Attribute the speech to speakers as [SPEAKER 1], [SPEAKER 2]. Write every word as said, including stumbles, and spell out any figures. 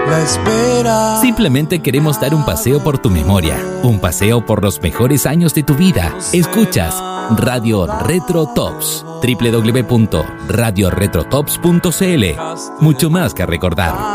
[SPEAKER 1] la espera.
[SPEAKER 2] Simplemente queremos dar un paseo por tu memoria, un paseo por los mejores años de tu vida. Escuchas Radio Retro Tops, doble u doble u doble u punto radio retro tops punto c l. Mucho más que recordar.